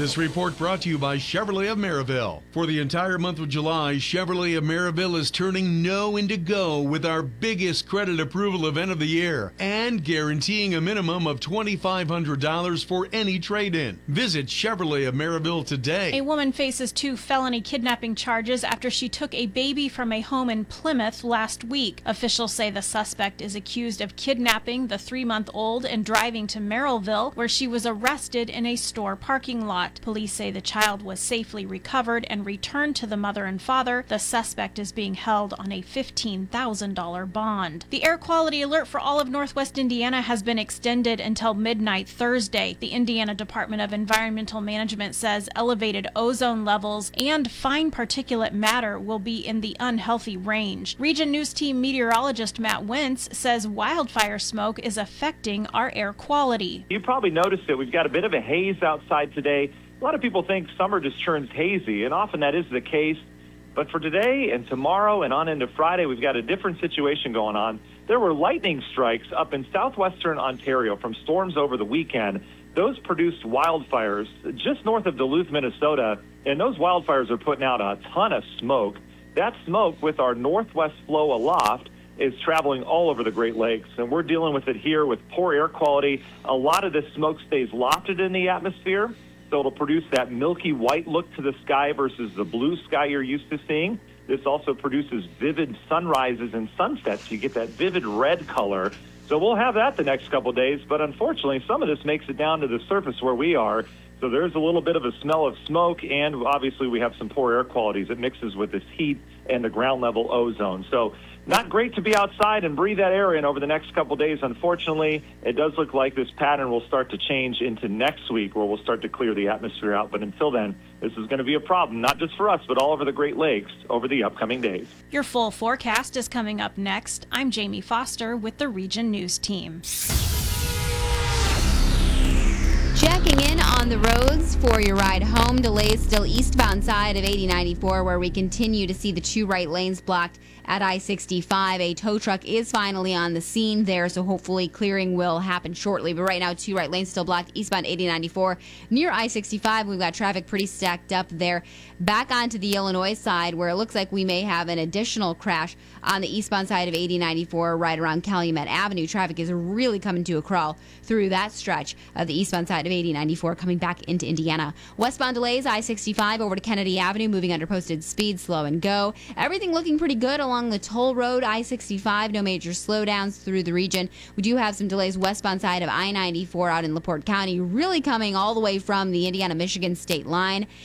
This report brought to you by Chevrolet of Maryville. For the entire month of July, Chevrolet of Maryville is turning no into go with our biggest credit approval event of the year and guaranteeing a minimum of $2,500 for any trade-in. Visit Chevrolet of Maryville today. A woman faces 2 felony kidnapping charges after she took a baby from a home in Plymouth last week. Officials say the suspect is accused of kidnapping the 3-month-old and driving to Merrillville, where she was arrested in a store parking lot. Police say the child was safely recovered and returned to the mother and father. The suspect is being held on a $15,000 bond. The air quality alert for all of Northwest Indiana has been extended until midnight Thursday. The Indiana Department of Environmental Management says elevated ozone levels and fine particulate matter will be in the unhealthy range. Region News Team meteorologist Matt Wentz says wildfire smoke is affecting our air quality. You probably noticed that we've got a bit of a haze outside today. A lot of people think summer just turns hazy, and often that is the case. But for today and tomorrow and on into Friday, we've got a different situation going on. There were lightning strikes up in southwestern Ontario from storms over the weekend. Those produced wildfires just north of Duluth, Minnesota, and those wildfires are putting out a ton of smoke. That smoke, with our northwest flow aloft, is traveling all over the Great Lakes, and we're dealing with it here with poor air quality. A lot of this smoke stays lofted in the atmosphere, so it'll produce that milky white look to the sky versus the blue sky you're used to seeing. This also produces vivid sunrises and sunsets. You get that vivid red color. So we'll have that the next couple of days, but unfortunately, some of this makes it down to the surface where we are. So there's a little bit of a smell of smoke, and obviously we have some poor air qualities. It mixes with this heat and the ground level ozone. So not great to be outside and breathe that air in over the next couple of days. Unfortunately, it does look like this pattern will start to change into next week, where we'll start to clear the atmosphere out. But until then, this is going to be a problem, not just for us, but all over the Great Lakes over the upcoming days. Your full forecast is coming up next. I'm Jamie Foster with the Region News Team. Checking in on the roads for your ride home. Delays still eastbound side of 8094, where we continue to see the 2 right lanes blocked at I-65. A tow truck is finally on the scene there, so hopefully clearing will happen shortly. But right now, 2 right lanes still blocked eastbound 8094. Near I-65, we've got traffic pretty stacked up there. Back onto the Illinois side, where it looks like we may have an additional crash on the eastbound side of 8094 right around Calumet Avenue. Traffic is really coming to a crawl through that stretch of the eastbound side of 8094 coming back into Indiana. Westbound delays, I-65 over to Kennedy Avenue, moving under posted speed, slow and go. Everything looking pretty good along the toll road, I-65, no major slowdowns through the region. We do have some delays westbound side of I-94 out in LaPorte County, really coming all the way from the Indiana-Michigan state line.